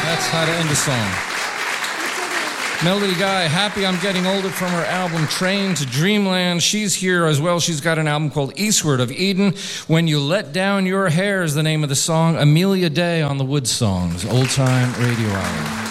That's how to end a song. Melody Guy, Happy I'm Getting Older from her album Train to Dreamland. She's here as well. She's got an album called Eastward of Eden. When You Let Down Your Hair is the name of the song. Amelia Day on the Wood Songs, Old Time Radio Hour.